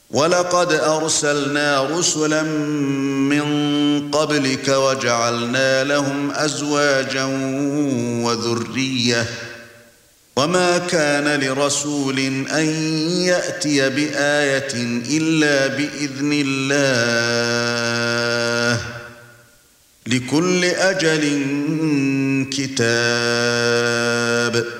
وَلَقَدْ أَرْسَلْنَا رُسُلًا مِنْ قَبْلِكَ وَجَعَلْنَا لَهُمْ أَزْوَاجًا وَذُرِّيَّةً وَمَا كَانَ لِرَسُولٍ أَنْ يَأْتِيَ بِآيَةٍ إِلَّا بِإِذْنِ اللَّهِ لِكُلِّ أَجَلٍ كِتَابٌ